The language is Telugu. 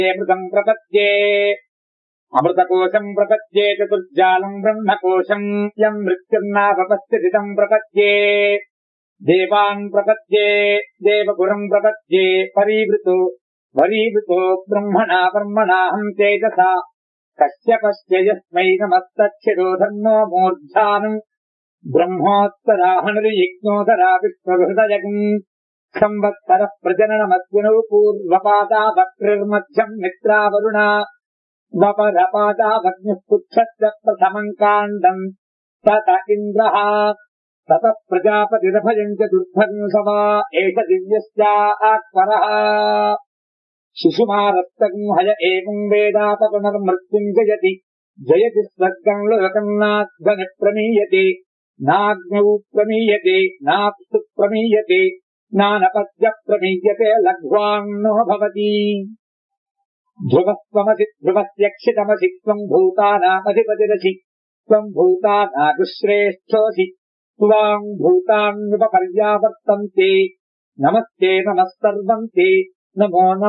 అమృతం ప్రపద్యే అమృతకోశం ప్రపద్యే చతుర్జాలం బ్రహ్మకోశం యం మృత్యుర్నాపస్థితం ప్రపద్యే దేవాన్ ప్రపద్యే దేవగురం ప్రపద్యే వరీవృతో బ్రహ్మణా బ్రహ్మణాహం తేజసా కశ్యపస్య యస్మై నమస్తచ్చిరో ధర్మో మూర్ధానం బ్రహ్మోత్తరాహనుర్యజ్ఞోదరా విశ్వహృదయగం సంవత్సర ప్రజననమద్వినౌ పూర్వపాదా వక్రిర్మధ్యం మిత్రావరుణ వపరపాదా వగ్నిఃపుచ్చస్య ప్రథమం కాండం తత ఇంద్రః తత ప్రజాపతిరభయం చతుర్థం సవా ఏష దివ్యస్యాక్వరః శిశుమారస్తం హయ ఏవం వేదాపపునర్మృత్యుం జయతి జయతి స్వర్గం లోకం నాధ్వని ప్రమీయతే నాగ్నౌ ప్రమీయతే నాప్సు ప్రమీయతే నానపద్య ప్రమీయతే లఘ్వాన్నో భవతి ధ్రువస్త్వమసి ధ్రువస్యక్షితమసి త్వం భూతానామధిపతిరసి త్వం భూతానాగుశ్రేష్ఠోసి త్వాం భూతాన్యుపపర్యావర్తంతే నమస్తే నమః సర్వం తే నమో నమః